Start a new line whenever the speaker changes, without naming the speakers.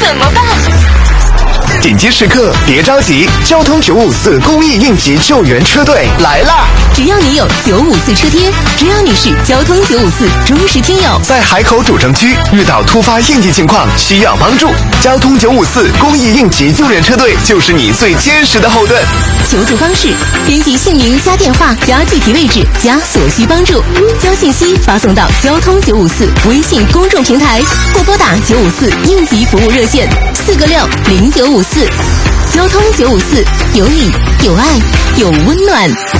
怎么办？
紧急时刻别着急，交通954公益应急救援车队来啦！
只要你有954车贴，只要你是交通954忠实听友，
在海口主城区遇到突发应急情况需要帮助，交通954公益应急救援车队就是你最坚实的后盾。
求助方式：编辑姓名加电话加具体位置加所需帮助，将信息发送到交通954微信公众平台，或拨打954应急服务热线4个60954。交通954，有你有爱有温暖。